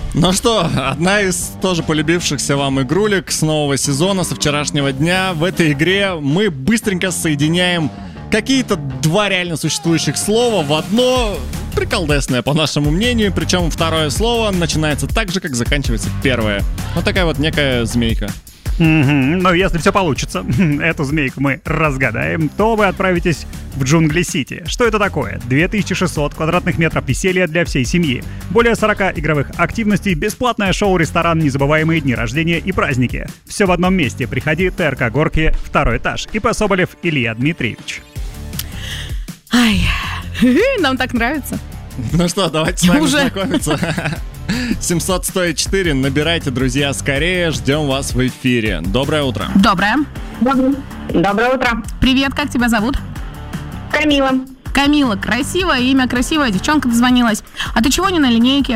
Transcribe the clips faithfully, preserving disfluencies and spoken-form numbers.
Ну что, одна из тоже полюбившихся вам игрулек с нового сезона, со вчерашнего дня. В этой игре мы быстренько соединяем какие-то два реально существующих слова в одно приколдесное, по нашему мнению. Причем второе слово начинается так же, как заканчивается первое. Вот такая вот некая змейка. Mm-hmm. Но если все получится, эту змейку мы разгадаем, то вы отправитесь в Джунгли-Сити. Что это такое? две тысячи шестьсот квадратных метров веселья для всей семьи. Более сорок игровых активностей, бесплатное шоу-ресторан, незабываемые дни рождения и праздники. Все в одном месте. Приходи, ТРК Горки, второй этаж. ИП Соболев Илья Дмитриевич. Ай, нам так нравится. Ну что, давайте с вами Уже. знакомиться. семьсот сто четыре, набирайте, друзья, скорее, ждем вас в эфире. Доброе утро. Доброе. Доброе утро. Привет, как тебя зовут? Камила. Камила, красивое имя, красивая девчонка дозвонилась. А ты чего не на линейке?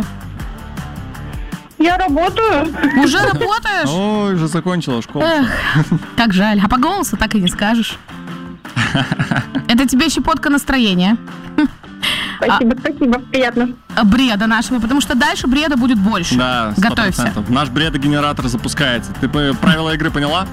Я работаю. Уже работаешь? Ой, уже закончила школу. Эх, как жаль. А по голосу так и не скажешь. Это тебе щепотка настроения. Спасибо, а, спасибо, приятно. Бреда нашего, потому что дальше бреда будет больше. Да, сто процентов. Готовься. Наш бредогенератор запускается. Ты правила игры поняла?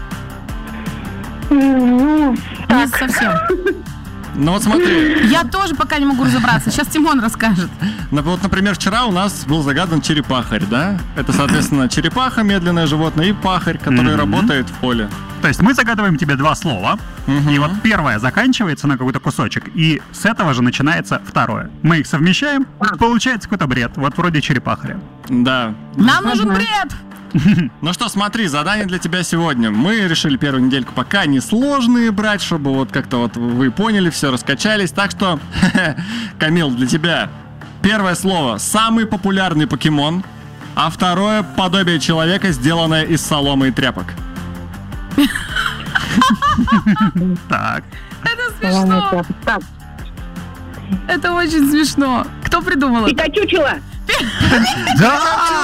Ну, Не совсем. Ну вот смотри. Я тоже пока не могу разобраться. Сейчас Тимон расскажет. Ну, вот, например, вчера у нас был загадан черепахарь, да? Это, соответственно, черепаха, медленное животное, и пахарь, который mm-hmm. работает в поле. То есть мы загадываем тебе два слова, mm-hmm. и вот первое заканчивается на какой-то кусочек, и с этого же начинается второе. Мы их совмещаем, получается какой-то бред, вот вроде черепахаря. Да. Нам нужен бред! Ну что, смотри, задание для тебя сегодня. Мы решили первую недельку пока несложные брать, чтобы вот как-то вот вы поняли, все раскачались. Так что, Камил, для тебя первое слово — самый популярный покемон, а второе — подобие человека, сделанное из соломы и тряпок. Так. Это смешно. Это очень смешно. Кто придумал это? Пикачучело. Да!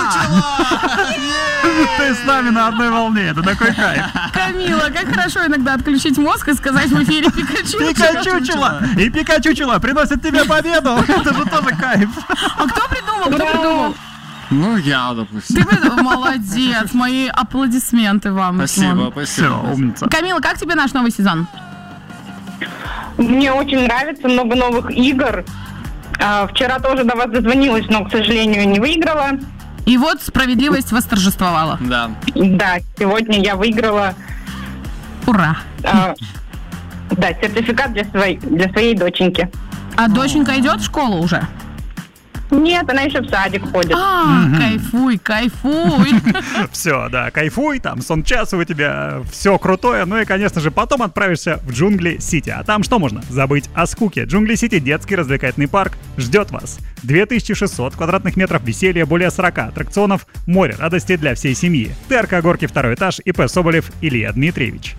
Ты с нами на одной волне, это такой кайф. Камила, как хорошо иногда отключить мозг и сказать в эфире Пикачу. Пикачучело! И Пикачучело приносит тебе победу. Это же тоже кайф. А кто придумал? Кто придумал? Ну, я, допустим. Ты придумал? Молодец. Мои аплодисменты вам. Спасибо, спасибо. Все, умница. Камила, как тебе наш новый сезон? Мне очень нравится, много новых игр. А, вчера тоже до вас дозвонилась, но, к сожалению, не выиграла. И вот справедливость восторжествовала. Да. Да, сегодня я выиграла. Ура. А, да, сертификат для своей, для своей доченьки. А доченька идет в школу уже? Нет, она еще в садик ходит. А, кайфуй, кайфуй. Все, да, кайфуй, там сон часу у тебя, все крутое. Ну и, конечно же, потом отправишься в Джунгли-Сити. А там что можно? Забыть о скуке. Джунгли-Сити, детский развлекательный парк, ждет вас. две тысячи шестьсот квадратных метров веселья, более сорок аттракционов, море радости для всей семьи. ТРК Горки, второй этаж, ИП Соболев Илья Дмитриевич.